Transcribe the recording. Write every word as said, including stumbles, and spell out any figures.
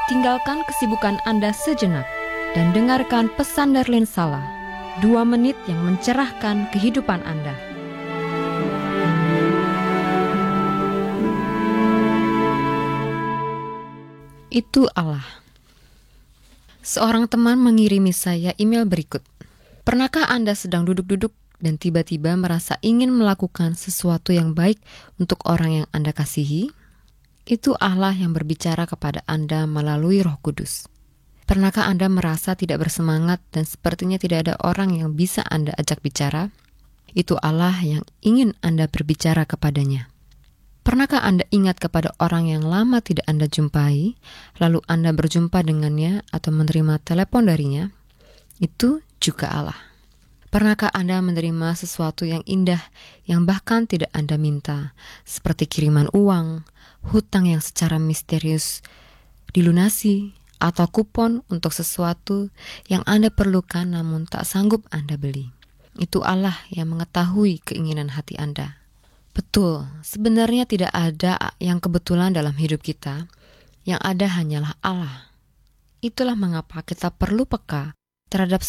Tinggalkan kesibukan Anda sejenak dan dengarkan pesan Darlene Sala, dua menit yang mencerahkan kehidupan Anda. Itu Allah. Seorang teman mengirimi saya email berikut. Pernahkah Anda sedang duduk-duduk dan tiba-tiba merasa ingin melakukan sesuatu yang baik untuk orang yang Anda kasihi? Itu Allah yang berbicara kepada Anda melalui Roh Kudus. Pernahkah Anda merasa tidak bersemangat dan sepertinya tidak ada orang yang bisa Anda ajak bicara? Itu Allah yang ingin Anda berbicara kepadanya. Pernahkah Anda ingat kepada orang yang lama tidak Anda jumpai, lalu Anda berjumpa dengannya atau menerima telepon darinya? Itu juga Allah. Pernahkah Anda menerima sesuatu yang indah yang bahkan tidak Anda minta, seperti kiriman uang, hutang yang secara misterius dilunasi, atau kupon untuk sesuatu yang Anda perlukan namun tak sanggup Anda beli? Itu Allah yang mengetahui keinginan hati Anda. Betul, sebenarnya tidak ada yang kebetulan dalam hidup kita, yang ada hanyalah Allah. Itulah mengapa kita perlu peka terhadap